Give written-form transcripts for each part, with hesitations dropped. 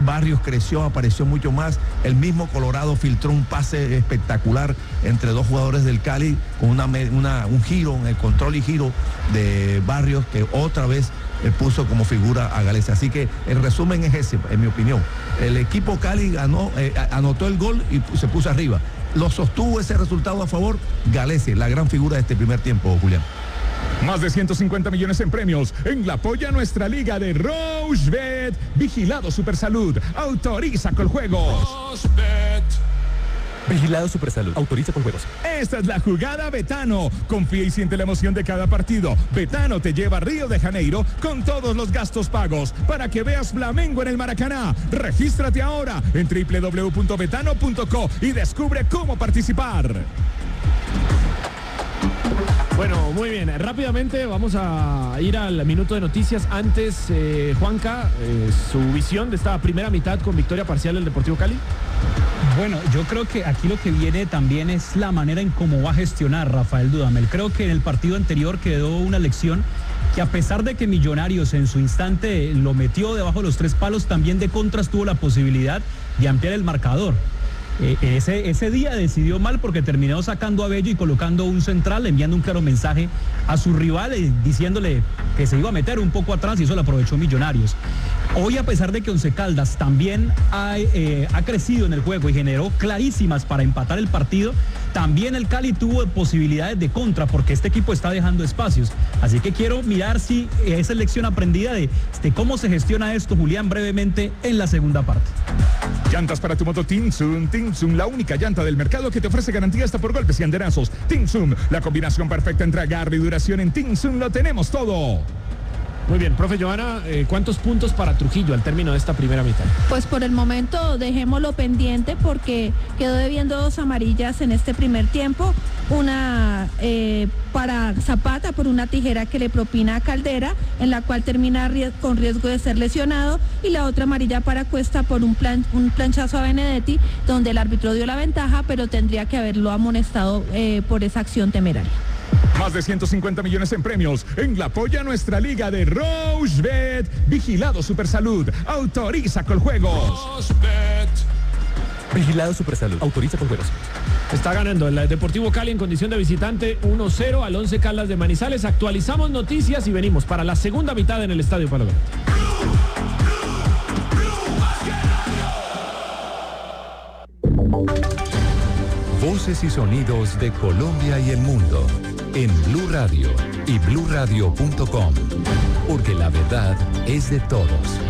Barrios creció, apareció mucho más. El mismo Colorado filtró un pase espectacular entre dos jugadores del Cali con un giro, el control y giro de Barrios, que otra vez puso como figura a Galese. Así que el resumen es ese, en mi opinión. El equipo Cali anotó el gol y se puso arriba. Lo sostuvo ese resultado a favor Galese, la gran figura de este primer tiempo, Julián. Más de 150 millones en premios en la Polla Nuestra Liga de Rochebet. Vigilado Supersalud. Autoriza con juegos. Rochebet. Vigilado Supersalud. Autoriza con juegos. Esta es la jugada Betano. Confía y siente la emoción de cada partido. Betano te lleva a Río de Janeiro con todos los gastos pagos para que veas Flamengo en el Maracaná. Regístrate ahora en www.betano.co y descubre cómo participar. Bueno, muy bien. Rápidamente vamos a ir al minuto de noticias. Antes, Juanca, su visión de esta primera mitad con victoria parcial del Deportivo Cali. Bueno, yo creo que aquí lo que viene también es la manera en cómo va a gestionar Rafael Dudamel. Creo que en el partido anterior quedó una lección que, a pesar de que Millonarios en su instante lo metió debajo de los 3 palos, también de contras tuvo la posibilidad de ampliar el marcador. Ese día decidió mal porque terminó sacando a Bello y colocando un central, enviando un claro mensaje a su rival, diciéndole que se iba a meter un poco atrás, y eso lo aprovechó Millonarios. Hoy, a pesar de que Once Caldas también ha crecido en el juego y generó clarísimas para empatar el partido, también el Cali tuvo posibilidades de contra, porque este equipo está dejando espacios. Así que quiero mirar si esa lección aprendida de cómo se gestiona esto, Julián, brevemente en la segunda parte. Llantas para tu moto Tinsum, la única llanta del mercado que te ofrece garantía hasta por golpes y andenazos. Tinsum, la combinación perfecta entre agarre y duración. En Tinsum lo tenemos todo. Muy bien, profe Johanna, ¿cuántos puntos para Trujillo al término de esta primera mitad? Pues por el momento dejémoslo pendiente porque quedó debiendo 2 amarillas en este primer tiempo. Una para Zapata por una tijera que le propina a Caldera, en la cual termina con riesgo de ser lesionado, y la otra amarilla para Cuesta por un planchazo a Benedetti, donde el árbitro dio la ventaja, pero tendría que haberlo amonestado por esa acción temeraria. Más de 150 millones en premios en la Polla Nuestra Liga de Rochebet. Vigilado Supersalud. Autoriza con juegos. Rochebet. Vigilado Supersalud. Autoriza con juegos. Está ganando el Deportivo Cali en condición de visitante 1-0 al Once Caldas de Manizales. Actualizamos noticias y venimos para la segunda mitad en el Estadio Palo Grande. Voces y sonidos de Colombia y el mundo en Blue Radio y bluradio.com, porque la verdad es de todos.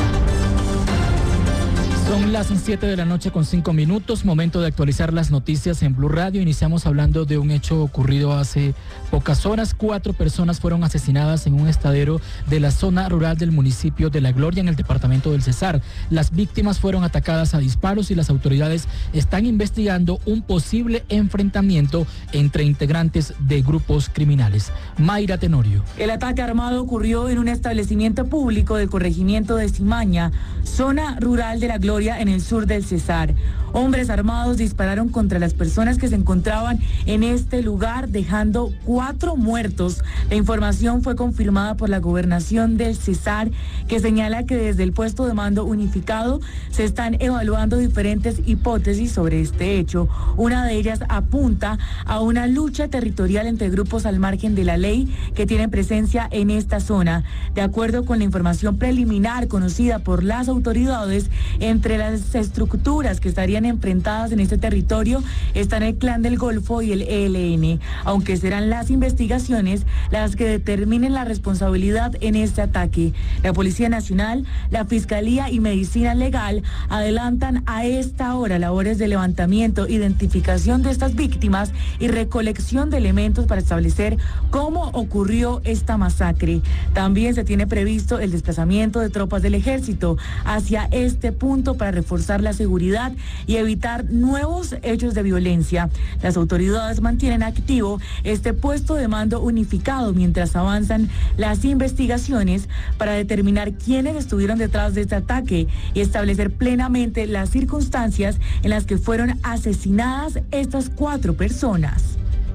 Son las 7 de la noche con 5 minutos, momento de actualizar las noticias en Blue Radio. Iniciamos hablando de un hecho ocurrido hace pocas horas. 4 personas fueron asesinadas en un estadero de la zona rural del municipio de La Gloria, en el departamento del Cesar. Las víctimas fueron atacadas a disparos y las autoridades están investigando un posible enfrentamiento entre integrantes de grupos criminales. Mayra Tenorio. El ataque armado ocurrió en un establecimiento público del corregimiento de Cimaña, zona rural de La Gloria, en el sur del Cesar. Hombres armados dispararon contra las personas que se encontraban en este lugar, dejando 4 muertos. La información fue confirmada por la gobernación del Cesar, que señala que desde el puesto de mando unificado se están evaluando diferentes hipótesis sobre este hecho. Una de ellas apunta a una lucha territorial entre grupos al margen de la ley que tienen presencia en esta zona. De acuerdo con la información preliminar conocida por las autoridades, entre las estructuras que estarían enfrentadas en este territorio están el Clan del Golfo y el ELN, aunque serán las investigaciones las que determinen la responsabilidad en este ataque. La Policía Nacional, la Fiscalía y Medicina Legal adelantan a esta hora labores de levantamiento, identificación de estas víctimas y recolección de elementos para establecer cómo ocurrió esta masacre. También se tiene previsto el desplazamiento de tropas del ejército hacia este punto para reforzar la seguridad y evitar nuevos hechos de violencia. Las autoridades mantienen activo este puesto de mando unificado mientras avanzan las investigaciones para determinar quiénes estuvieron detrás de este ataque y establecer plenamente las circunstancias en las que fueron asesinadas estas 4 personas.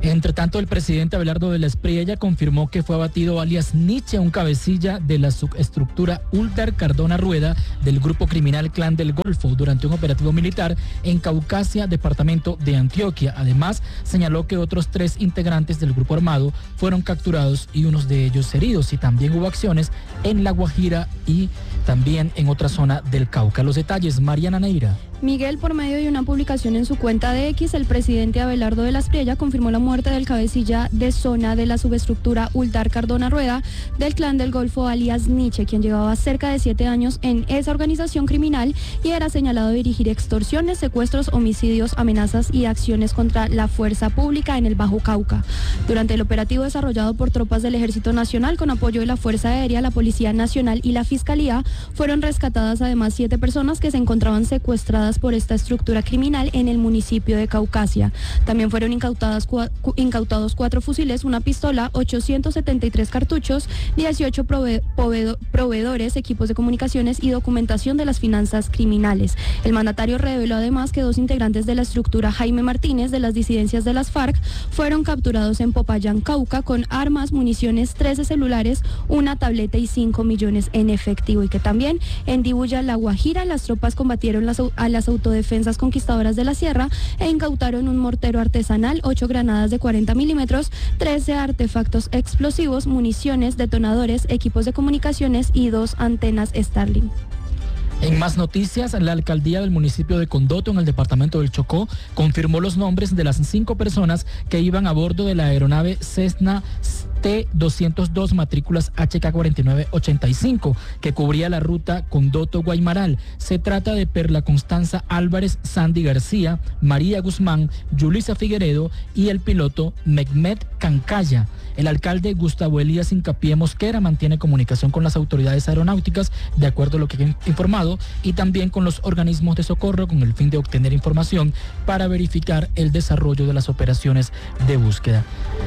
Entre tanto, el presidente Abelardo de la Espriella confirmó que fue abatido alias Nietzsche, un cabecilla de la subestructura Uldar Cardona Rueda del grupo criminal Clan del Golfo durante un operativo militar en Caucasia, departamento de Antioquia. Además, señaló que otros 3 integrantes del grupo armado fueron capturados y unos de ellos heridos, y también hubo acciones en La Guajira y también en otra zona del Cauca. Los detalles, Mariana Neira. Miguel, por medio de una publicación en su cuenta de X, el presidente Abelardo de la Espriella confirmó la muerte del cabecilla de zona de la subestructura Uldar Cardona Rueda del Clan del Golfo, alias Nietzsche, quien llevaba cerca de 7 años en esa organización criminal y era señalado de dirigir extorsiones, secuestros, homicidios, amenazas y acciones contra la fuerza pública en el Bajo Cauca. Durante el operativo desarrollado por tropas del Ejército Nacional con apoyo de la Fuerza Aérea, la Policía Nacional y la Fiscalía, fueron rescatadas además 7 personas que se encontraban secuestradas por esta estructura criminal en el municipio de Caucasia. También fueron incautados 4 fusiles, una pistola, 873 cartuchos, 18 proveedores, equipos de comunicaciones y documentación de las finanzas criminales. El mandatario reveló además que 2 integrantes de la estructura Jaime Martínez de las disidencias de las FARC fueron capturados en Popayán, Cauca, con armas, municiones, 13 celulares, una tableta y 5 millones en efectivo, y que también en Dibuya, La Guajira, las tropas combatieron a las autodefensas conquistadoras de la sierra e incautaron un mortero artesanal, 8 granadas de 40 milímetros, 13 artefactos explosivos, municiones, detonadores, equipos de comunicaciones y 2 antenas Starlink. En más noticias, la alcaldía del municipio de Condoto, en el departamento del Chocó, confirmó los nombres de las 5 personas que iban a bordo de la aeronave Cessna T-202 matrículas HK4985 que cubría la ruta Condoto-Guaymaral. Se trata de Perla Constanza Álvarez, Sandy García, María Guzmán, Yulisa Figueredo y el piloto Mehmet Cancaya. El alcalde Gustavo Elías Hincapié Mosquera mantiene comunicación con las autoridades aeronáuticas, de acuerdo a lo que han informado, y también con los organismos de socorro con el fin de obtener información para verificar el desarrollo de las operaciones de búsqueda.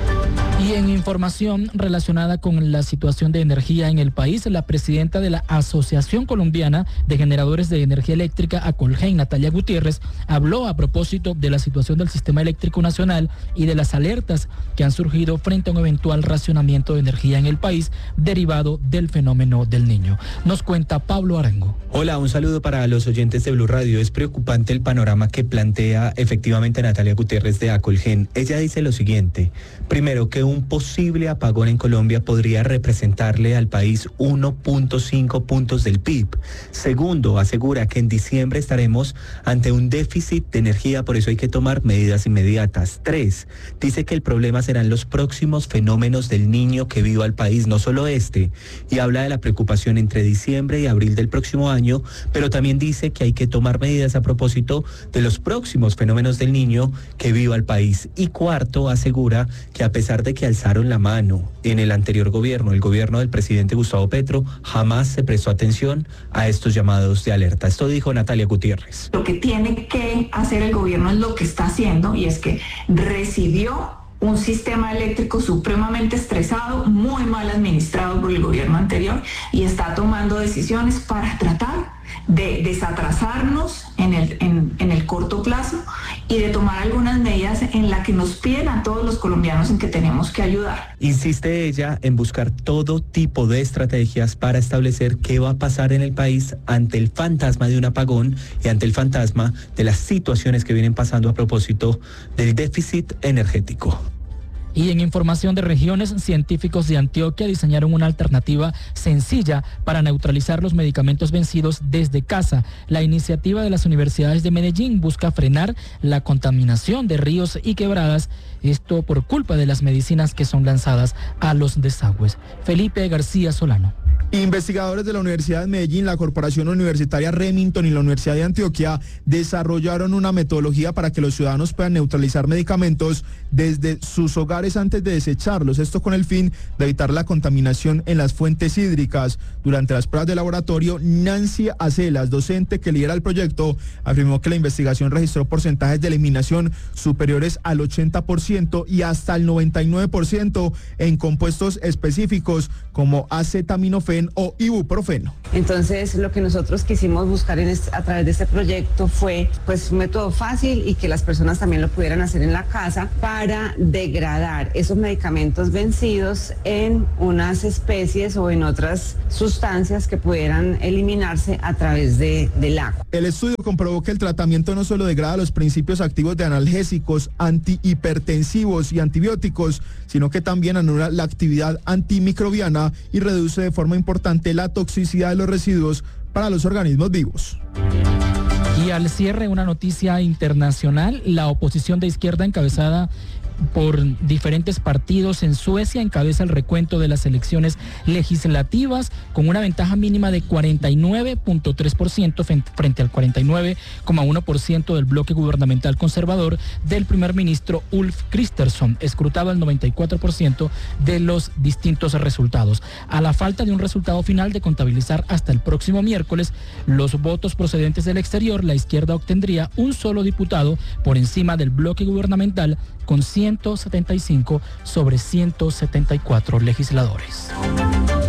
Y en información relacionada con la situación de energía en el país, la presidenta de la Asociación Colombiana de Generadores de Energía Eléctrica, ACOLGEN, Natalia Gutiérrez, habló a propósito de la situación del sistema eléctrico nacional y de las alertas que han surgido frente a un eventual racionamiento de energía en el país derivado del fenómeno del Niño. Nos cuenta Pablo Arango. Hola, un saludo para los oyentes de Blue Radio. Es preocupante el panorama que plantea efectivamente Natalia Gutiérrez de ACOLGEN. Ella dice lo siguiente: primero, que un posible apagón en Colombia podría representarle al país 1.5 puntos del PIB. Segundo, asegura que en diciembre estaremos ante un déficit de energía, por eso hay que tomar medidas inmediatas. 3, dice que el problema serán los próximos fenómenos del Niño que viva el país, no solo este, y habla de la preocupación entre diciembre y abril del próximo año, pero también dice que hay que tomar medidas a propósito de los próximos fenómenos del Niño que viva el país. Y cuarto, asegura que a pesar de que alzaron la mano en el anterior gobierno, el gobierno del presidente Gustavo Petro, jamás se prestó atención a estos llamados de alerta. Esto dijo Natalia Gutiérrez. Lo que tiene que hacer el gobierno es lo que está haciendo, y es que recibió un sistema eléctrico supremamente estresado, muy mal administrado por el gobierno anterior, y está tomando decisiones para tratar de desatrasarnos en el corto plazo y de tomar algunas medidas en las que nos piden a todos los colombianos en que tenemos que ayudar. Insiste ella en buscar todo tipo de estrategias para establecer qué va a pasar en el país ante el fantasma de un apagón y ante el fantasma de las situaciones que vienen pasando a propósito del déficit energético. Y en información de regiones, científicos de Antioquia diseñaron una alternativa sencilla para neutralizar los medicamentos vencidos desde casa. La iniciativa de las universidades de Medellín busca frenar la contaminación de ríos y quebradas, esto por culpa de las medicinas que son lanzadas a los desagües. Felipe García Solano. Investigadores de la Universidad de Medellín, la Corporación Universitaria Remington y la Universidad de Antioquia desarrollaron una metodología para que los ciudadanos puedan neutralizar medicamentos desde sus hogares antes de desecharlos. Esto con el fin de evitar la contaminación en las fuentes hídricas. Durante las pruebas de laboratorio, Nancy Acelas, docente que lidera el proyecto, afirmó que la investigación registró porcentajes de eliminación superiores al 80% y hasta el 99% en compuestos específicos como acetaminofén, ibuprofén o ibuprofeno. Entonces, lo que nosotros quisimos buscar a través de este proyecto fue pues un método fácil y que las personas también lo pudieran hacer en la casa para degradar esos medicamentos vencidos en unas especies o en otras sustancias que pudieran eliminarse a través del agua. El estudio comprobó que el tratamiento no solo degrada los principios activos de analgésicos, antihipertensivos y antibióticos, sino que también anula la actividad antimicrobiana y reduce de forma importante la toxicidad de los residuos para los organismos vivos. Y al cierre, una noticia internacional: la oposición de izquierda encabezada por diferentes partidos en Suecia encabeza el recuento de las elecciones legislativas con una ventaja mínima de 49.3% frente al 49,1% del bloque gubernamental conservador del primer ministro Ulf Kristersson, escrutado el 94% de los distintos resultados. A la falta de un resultado final de contabilizar hasta el próximo miércoles los votos procedentes del exterior, la izquierda obtendría un solo diputado por encima del bloque gubernamental con 175 sobre 174 legisladores.